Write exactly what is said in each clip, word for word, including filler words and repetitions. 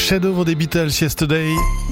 chef-d'œuvre des Beatles, Yesterday.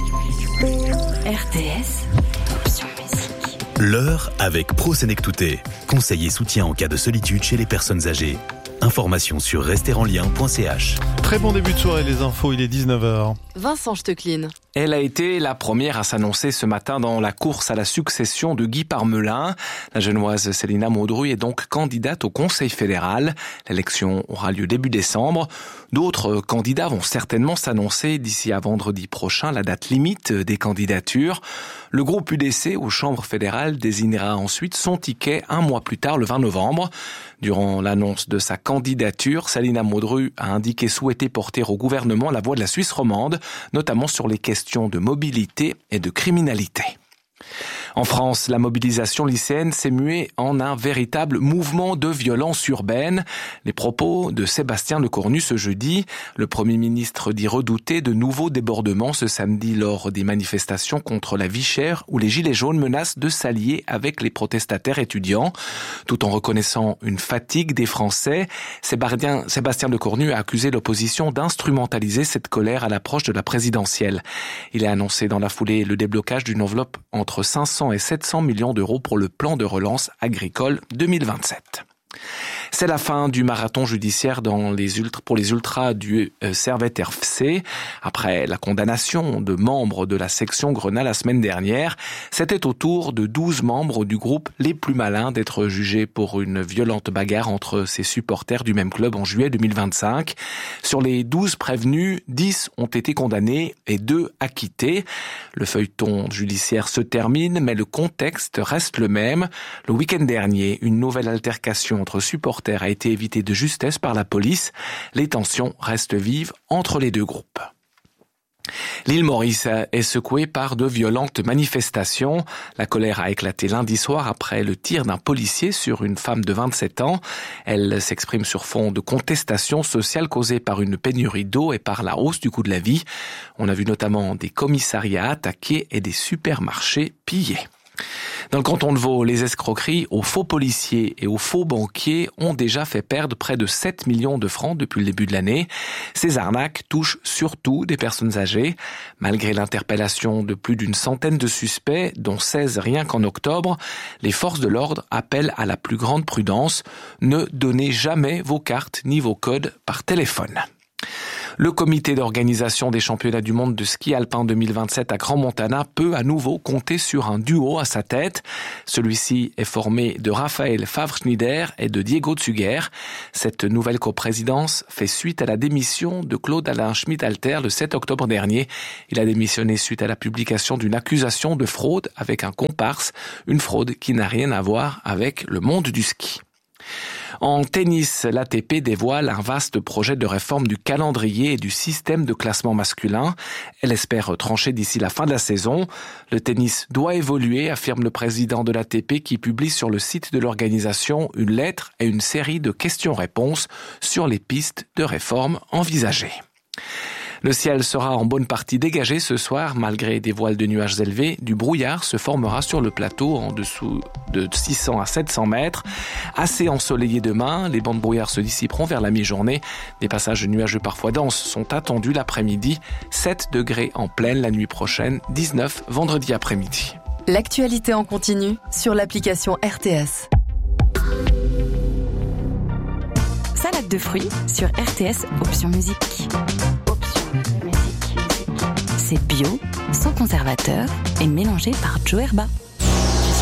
R T S, option musique. L'heure avec Pro Senectute, conseil et soutien en cas de solitude chez les personnes âgées. Information sur rester en lien point c h. Très bon début de soirée, les infos, il est dix-neuf heures. Vincent Stecline. Elle a été la première à s'annoncer ce matin dans la course à la succession de Guy Parmelin. La Genevoise Célina Maudru est donc candidate au Conseil fédéral. L'élection aura lieu début décembre. D'autres candidats vont certainement s'annoncer d'ici à vendredi prochain, la date limite des candidatures. Le groupe U D C aux chambres fédérales désignera ensuite son ticket un mois plus tard, le vingt novembre. Durant l'annonce de sa candidature, Célina Maudru a indiqué souhaiter porter au gouvernement la voix de la Suisse romande, notamment sur les questions de mobilité et de criminalité. En France, la mobilisation lycéenne s'est muée en un véritable mouvement de violence urbaine. Les propos de Sébastien Lecornu ce jeudi. Le Premier ministre dit redouter de nouveaux débordements ce samedi lors des manifestations contre la vie chère où les gilets jaunes menacent de s'allier avec les protestataires étudiants. Tout en reconnaissant une fatigue des Français, Sébastien, Sébastien Lecornu a accusé l'opposition d'instrumentaliser cette colère à l'approche de la présidentielle. Il a annoncé dans la foulée le déblocage d'une enveloppe entre cinq cents et sept cents millions d'euros pour le plan de relance agricole deux mille vingt-sept. C'est la fin du marathon judiciaire dans les ultra, pour les ultras du euh, Servette F C. Après la condamnation de membres de la section Grenat la semaine dernière, c'était au tour de douze membres du groupe Les Plus Malins d'être jugés pour une violente bagarre entre ses supporters du même club en juillet deux mille vingt-cinq. Sur les douze prévenus, dix ont été condamnés et deux acquittés. Le feuilleton judiciaire se termine, mais le contexte reste le même. Le week-end dernier, une nouvelle altercation entre supporters a été évitée de justesse par la police. Les tensions restent vives entre les deux groupes. L'île Maurice est secouée par de violentes manifestations. La colère a éclaté lundi soir après le tir d'un policier sur une femme de vingt-sept ans. Elle s'exprime sur fond de contestation sociale causée par une pénurie d'eau et par la hausse du coût de la vie. On a vu notamment des commissariats attaqués et des supermarchés pillés. Dans le canton de Vaud, les escroqueries aux faux policiers et aux faux banquiers ont déjà fait perdre près de sept millions de francs depuis le début de l'année. Ces arnaques touchent surtout des personnes âgées. Malgré l'interpellation de plus d'une centaine de suspects, dont seize rien qu'en octobre, les forces de l'ordre appellent à la plus grande prudence. Ne donnez jamais vos cartes ni vos codes par téléphone. Le comité d'organisation des championnats du monde de ski alpin deux mille vingt-sept à Grand Montana peut à nouveau compter sur un duo à sa tête. Celui-ci est formé de Raphaël Favre-Schneider et de Diego Tsuger. Cette nouvelle coprésidence fait suite à la démission de Claude Alain Schmidt-Alter le sept octobre dernier. Il a démissionné suite à la publication d'une accusation de fraude avec un comparse, une fraude qui n'a rien à voir avec le monde du ski. En tennis, l'A T P dévoile un vaste projet de réforme du calendrier et du système de classement masculin. Elle espère trancher d'ici la fin de la saison. Le tennis doit évoluer, affirme le président de l'A T P qui publie sur le site de l'organisation une lettre et une série de questions-réponses sur les pistes de réforme envisagées. Le ciel sera en bonne partie dégagé ce soir, malgré des voiles de nuages élevés. Du brouillard se formera sur le plateau en dessous de six cents à sept cents mètres. Assez ensoleillé demain, les bancs de brouillard se dissiperont vers la mi-journée. Des passages nuageux parfois denses sont attendus l'après-midi. sept degrés en pleine la nuit prochaine, dix-neuf vendredi après-midi. L'actualité en continu sur l'application R T S. Salade de fruits sur R T S, option musique. C'est bio, sans conservateur et mélangé par Joe Herba.